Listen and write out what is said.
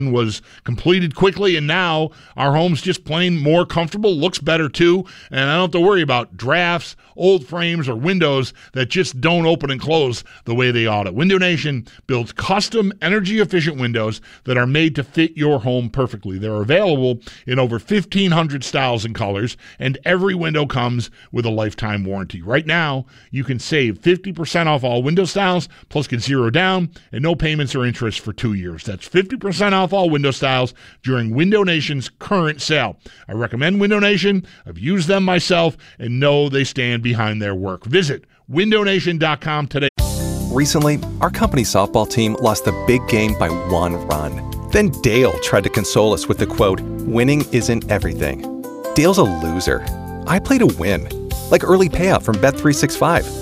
was completed quickly, and now our home's just plain more comfortable, looks better too, and I don't have to worry about drafts, old frames, or windows that just don't open and close the way they ought to. Window Nation builds custom energy-efficient windows that are made to fit your home perfectly. They're available in over 1,500 styles and colors, and every window comes with a lifetime warranty. Right now, you can save 50% off all window styles, plus get zero down and no payments or interest for 2 years. That's 50% off all window styles during Window Nation's current sale. I recommend Window Nation. I've used them myself and know they stand behind their work. Visit windownation.com today. Recently, our company softball team lost the big game by 1 run. Then Dale tried to console us with the quote, "Winning isn't everything." Dale's a loser. I play to win, like early payout from Bet365.